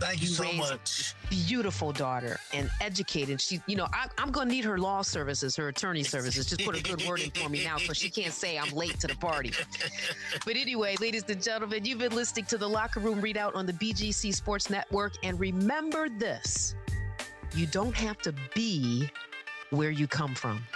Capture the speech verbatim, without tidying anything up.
Thank you, You so raised much. Beautiful daughter and educated. She, you know, I, I'm going to need her law services, her attorney services. Just put a good word in for me now, because she can't say I'm late to the party. But anyway, ladies and gentlemen, you've been listening to the Locker Room Readout on the B G C Sports Network. And remember this: you don't have to be where you come from.